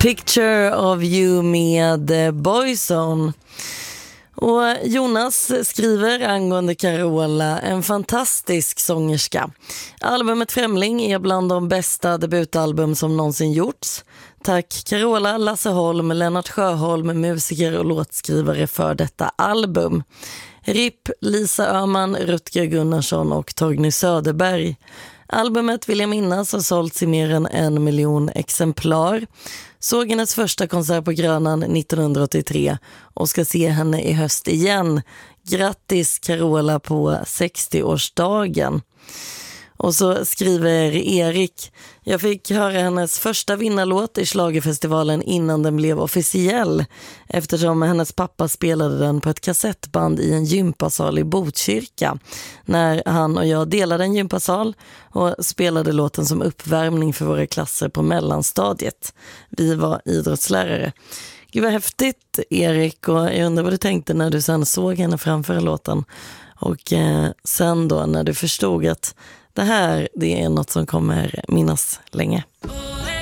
Picture of you med Boyzone. Och Jonas skriver angående Carola, en fantastisk sångerska. Albumet Främling är bland de bästa debutalbum som någonsin gjorts. Tack Carola, Lasse Holm, Lennart Sjöholm, musiker och låtskrivare för detta album. RIP, Lisa Öhman, Rutger Gunnarsson och Torgny Söderberg. Albumet vill jag minnas har sålts i mer än 1 miljon exemplar. Såg hennes första konsert på Grönan 1983 och ska se henne i höst igen. Grattis Carola på 60-årsdagen. Och så skriver Erik: jag fick höra hennes första vinnarlåt i Schlagerfestivalen innan den blev officiell, eftersom hennes pappa spelade den på ett kassettband i en gympasal i Botkyrka när han och jag delade en gympasal och spelade låten som uppvärmning för våra klasser på mellanstadiet. Vi var idrottslärare. Gud vad häftigt, Erik, och jag undrar vad du tänkte när du sen såg henne framföra låten och sen då när du förstod att det här, det är något som kommer minnas länge.